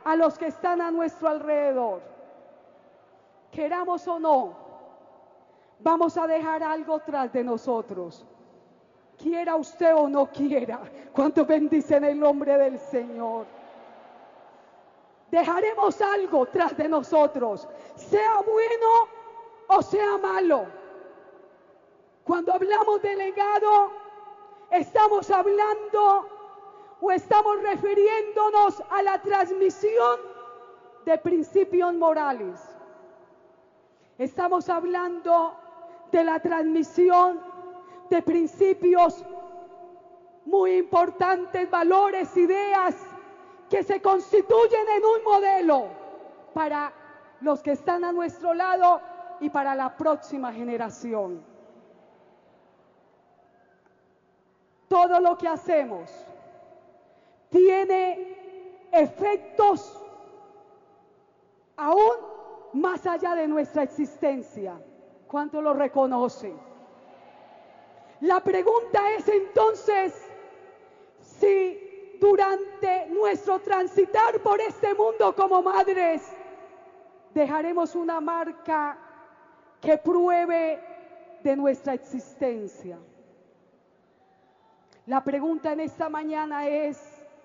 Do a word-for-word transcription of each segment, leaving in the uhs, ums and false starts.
a los que están a nuestro alrededor. Queramos o no, vamos a dejar algo tras de nosotros. Quiera usted o no quiera. ¿Cuántos bendicen el nombre del Señor? Dejaremos algo tras de nosotros, sea bueno o sea malo. Cuando hablamos de legado, estamos hablando o estamos refiriéndonos a la transmisión de principios morales. Estamos hablando de la transmisión de principios muy importantes, valores, ideas que se constituyen en un modelo para los que están a nuestro lado y para la próxima generación. Todo lo que hacemos tiene efectos aún más allá de nuestra existencia. ¿Cuánto lo reconocen? La pregunta es entonces si durante nuestro transitar por este mundo como madres dejaremos una marca que pruebe de nuestra existencia. La pregunta en esta mañana es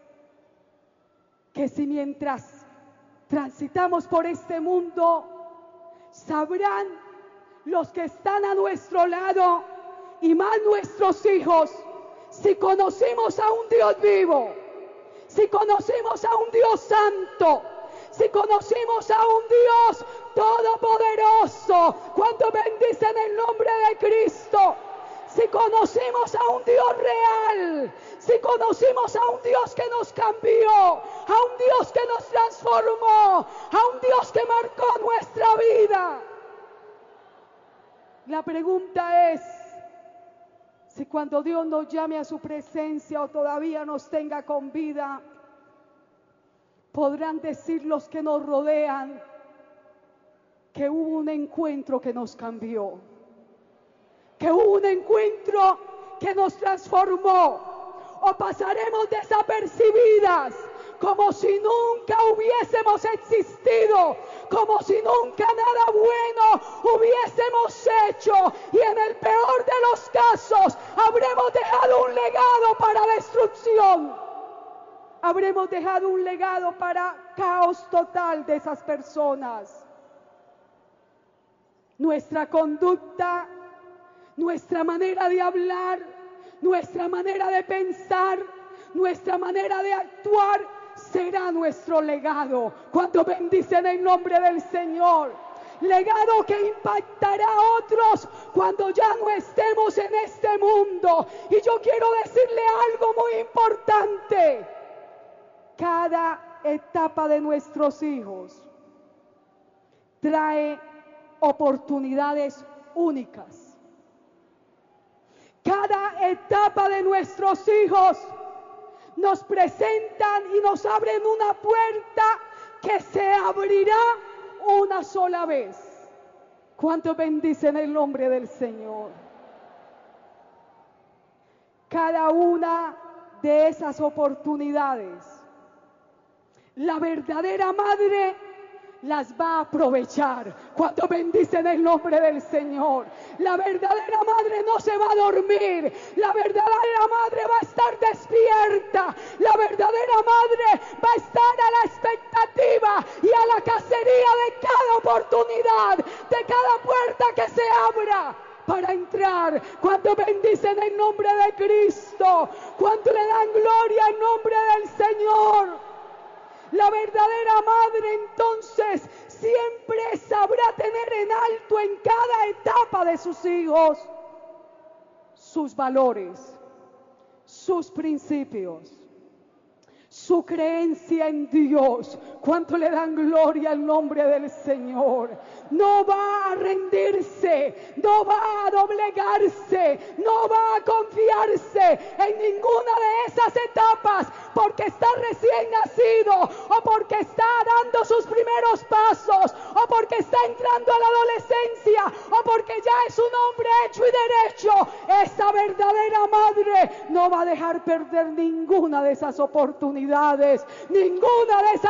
que si mientras transitamos por este mundo, sabrán los que están a nuestro lado y más nuestros hijos, si conocimos a un Dios vivo, si conocimos a un Dios santo, si conocimos a un Dios todopoderoso. ¿Cuánto bendicen el nombre de Cristo? Si conocimos a un Dios real, si conocimos a un Dios que nos cambió, a un Dios que nos transformó, a un Dios que marcó nuestra vida. La pregunta es si cuando Dios nos llame a su presencia o todavía nos tenga con vida, podrán decir los que nos rodean que hubo un encuentro que nos cambió, que hubo un encuentro que nos transformó, o pasaremos desapercibidas como si nunca hubiésemos existido, como si nunca nada bueno hubiésemos hecho, y en el peor de los casos habremos dejado un legado para destrucción, habremos dejado un legado para caos total de esas personas. Nuestra conducta, nuestra manera de hablar, nuestra manera de pensar, nuestra manera de actuar será nuestro legado. Cuando bendicen el nombre del Señor, legado que impactará a otros cuando ya no estemos en este mundo. Y yo quiero decirle algo muy importante: cada etapa de nuestros hijos trae oportunidades únicas. Cada etapa de nuestros hijos nos presentan y nos abren una puerta que se abrirá una sola vez. ¿Cuántos bendicen el nombre del Señor? Cada una de esas oportunidades, la verdadera madre las va a aprovechar. Cuando bendicen el nombre del Señor, la verdadera madre no se va a dormir, la verdadera madre va a estar despierta, la verdadera madre va a estar a la expectativa y a la cacería de cada oportunidad, de cada puerta que se abra para entrar. Cuando bendicen el nombre de Cristo, cuando le dan gloria al nombre del Señor. La verdadera madre entonces siempre sabrá tener en alto en cada etapa de sus hijos sus valores, sus principios, su creencia en Dios. ¿Cuánto le dan gloria al nombre del Señor? No va a rendirse, no va a doblegarse, no va a confiarse en ninguna de esas etapas, porque está recién nacido, o porque está dando sus primeros pasos, o porque está entrando a la adolescencia, o porque ya es un hombre hecho y derecho. Esa verdadera madre no va a dejar perder ninguna de esas oportunidades, ninguna de esas